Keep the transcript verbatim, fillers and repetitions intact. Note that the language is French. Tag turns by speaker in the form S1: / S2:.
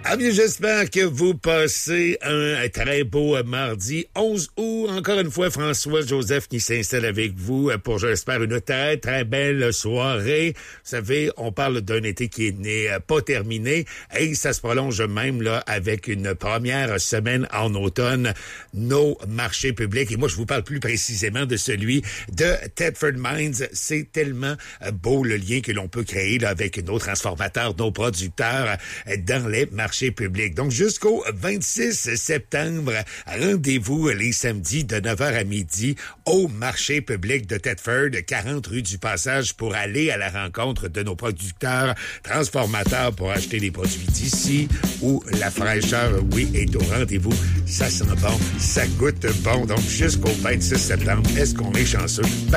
S1: Ah bien, j'espère que vous passez un très beau mardi onze août. Encore une fois, François-Joseph qui s'installe avec vous pour, j'espère, une très, très belle soirée. Vous savez, on parle d'un été qui n'est pas terminé et ça se prolonge même là avec une première semaine en automne, nos marchés publics. Et moi, je vous parle plus précisément de celui de Thetford Mines. C'est tellement beau le lien que l'on peut créer là, avec nos transformateurs, nos producteurs dans les marchés publics. Donc, jusqu'au vingt-six septembre, rendez-vous les samedis de neuf heures à midi au marché public de Thetford, quarante rue du Passage, pour aller à la rencontre de nos producteurs, transformateurs pour acheter des produits d'ici où la fraîcheur, oui, est au rendez-vous. Ça sent bon, ça goûte bon. Donc, jusqu'au vingt-six septembre, est-ce qu'on est chanceux?